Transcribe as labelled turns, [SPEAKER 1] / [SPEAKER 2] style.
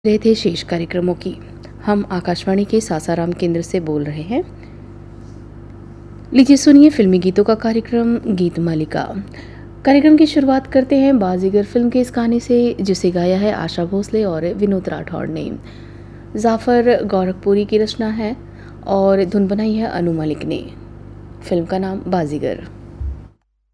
[SPEAKER 1] रहे थे शेष कार्यक्रमों की। हम आकाशवाणी के सासाराम केंद्र से बोल रहे हैं। लीजिए सुनिए फिल्मी गीतों का कार्यक्रम गीत मालिका। कार्यक्रम की शुरुआत करते हैं बाजीगर फिल्म के इस गाने से, जिसे गाया है आशा भोसले और विनोद राठौड़ ने। जाफर गोरखपुरी की रचना है और धुन बनाई है अनु मलिक ने। फिल्म का नाम बाजीगर।